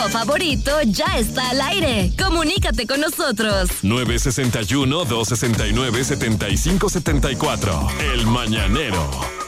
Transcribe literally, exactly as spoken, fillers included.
grupo favorito ya está al aire. Comunícate con nosotros. nueve seis uno, dos seis nueve, siete cinco siete cuatro. El Mañanero.